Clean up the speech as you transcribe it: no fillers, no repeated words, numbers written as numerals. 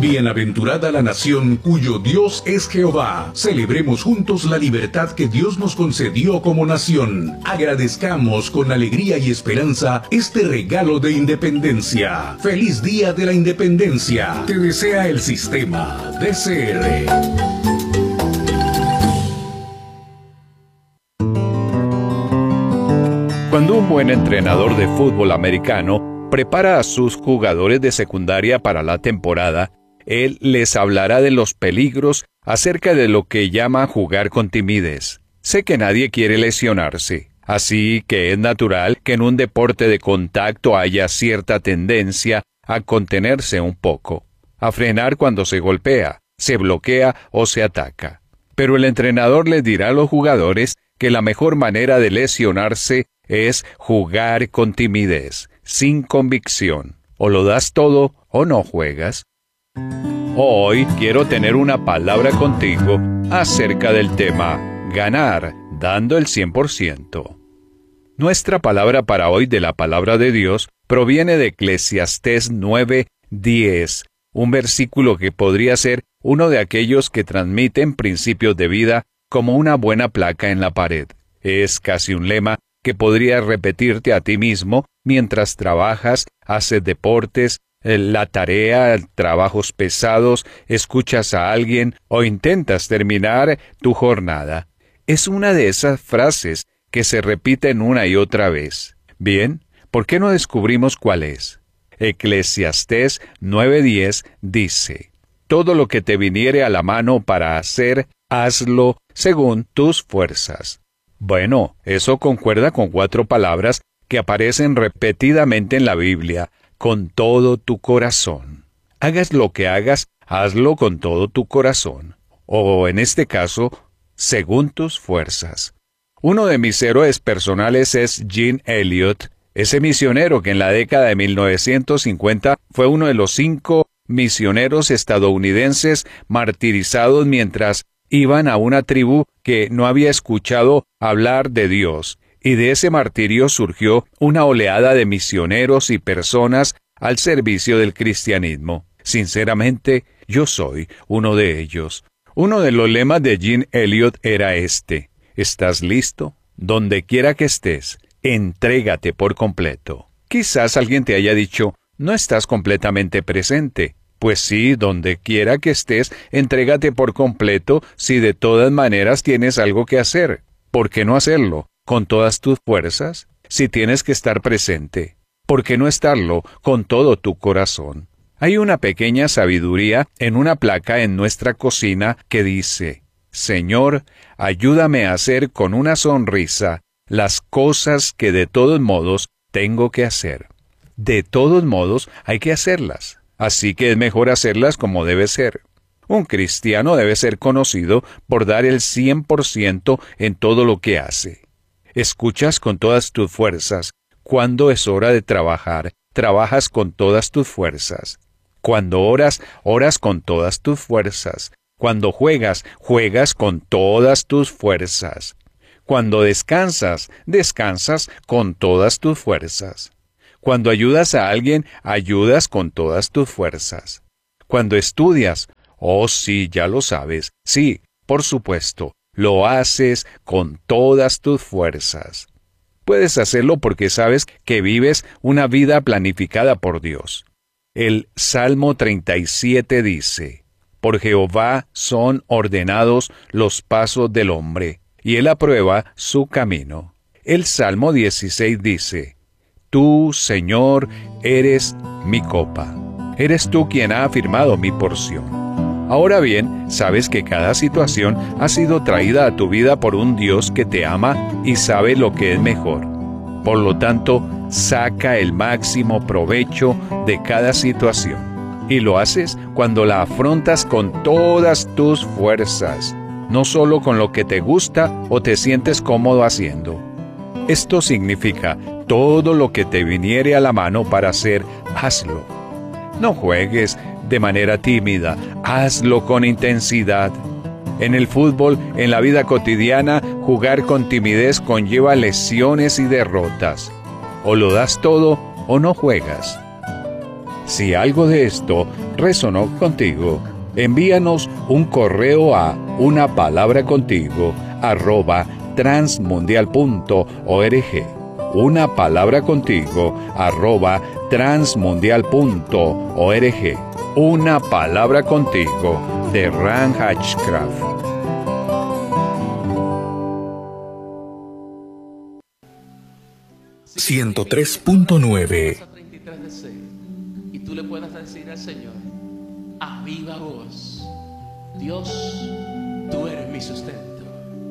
Bienaventurada la nación cuyo Dios es Jehová. Celebremos juntos la libertad que Dios nos concedió como nación. Agradezcamos con alegría y esperanza este regalo de independencia. ¡Feliz Día de la Independencia! Te desea el sistema DCR. Cuando un buen entrenador de fútbol americano prepara a sus jugadores de secundaria para la temporada, él les hablará de los peligros acerca de lo que llama jugar con timidez. Sé que nadie quiere lesionarse, así que es natural que en un deporte de contacto haya cierta tendencia a contenerse un poco, a frenar cuando se golpea, se bloquea o se ataca. Pero el entrenador les dirá a los jugadores que la mejor manera de lesionarse es jugar con timidez, sin convicción. O lo das todo o no juegas. Hoy quiero tener una palabra contigo acerca del tema ganar, dando el 100%. Nuestra palabra para hoy de la palabra de Dios proviene de Eclesiastés 9:10, un versículo que podría ser uno de aquellos que transmiten principios de vida como una buena placa en la pared. Es casi un lema que podrías repetirte a ti mismo mientras trabajas, haces deportes, la tarea, trabajos pesados, escuchas a alguien o intentas terminar tu jornada. Es una de esas frases que se repiten una y otra vez. Bien, ¿por qué no descubrimos cuál es? Eclesiastés 9:10 dice: todo lo que te viniere a la mano para hacer, hazlo según tus fuerzas. Bueno, eso concuerda con 4 palabras que aparecen repetidamente en la Biblia: con todo tu corazón. Hagas lo que hagas, hazlo con todo tu corazón. O en este caso, según tus fuerzas. Uno de mis héroes personales es Jean Elliott, ese misionero que en la década de 1950 fue uno de los 5 misioneros estadounidenses martirizados mientras iban a una tribu que no había escuchado hablar de Dios, y de ese martirio surgió una oleada de misioneros y personas al servicio del cristianismo. Sinceramente, yo soy uno de ellos. Uno de los lemas de Jean Elliott era este: ¿estás listo? Donde quiera que estés, entrégate por completo. Quizás alguien te haya dicho: no estás completamente presente. Pues sí, donde quiera que estés, entrégate por completo si de todas maneras tienes algo que hacer. ¿Por qué no hacerlo con todas tus fuerzas? Si tienes que estar presente, ¿por qué no estarlo con todo tu corazón? Hay una pequeña sabiduría en una placa en nuestra cocina que dice: Señor, ayúdame a hacer con una sonrisa las cosas que de todos modos tengo que hacer. De todos modos hay que hacerlas. Así que es mejor hacerlas como debe ser. Un cristiano debe ser conocido por dar el 100% en todo lo que hace. Escuchas con todas tus fuerzas. Cuando es hora de trabajar, trabajas con todas tus fuerzas. Cuando oras, oras con todas tus fuerzas. Cuando juegas, juegas con todas tus fuerzas. Cuando descansas, descansas con todas tus fuerzas. Cuando ayudas a alguien, ayudas con todas tus fuerzas. Cuando estudias, oh sí, ya lo sabes, sí, por supuesto, lo haces con todas tus fuerzas. Puedes hacerlo porque sabes que vives una vida planificada por Dios. El Salmo 37 dice: por Jehová son ordenados los pasos del hombre, y él aprueba su camino. El Salmo 16 dice: tú, Señor, eres mi copa. Eres tú quien ha afirmado mi porción. Ahora bien, sabes que cada situación ha sido traída a tu vida por un Dios que te ama y sabe lo que es mejor. Por lo tanto, saca el máximo provecho de cada situación. Y lo haces cuando la afrontas con todas tus fuerzas, no solo con lo que te gusta o te sientes cómodo haciendo. Esto significa: todo lo que te viniere a la mano para hacer, hazlo. No juegues de manera tímida, hazlo con intensidad. En el fútbol, en la vida cotidiana, jugar con timidez conlleva lesiones y derrotas. O lo das todo o no juegas. Si algo de esto resonó contigo, envíanos un correo a unapalabracontigo@transmundial.org. unapalabracontigo@transmundial.org. Una palabra contigo, de Ran Hatchcraft. ...103.9... Y tú le puedas decir al Señor, a viva voz: Dios, tú eres mi sustento.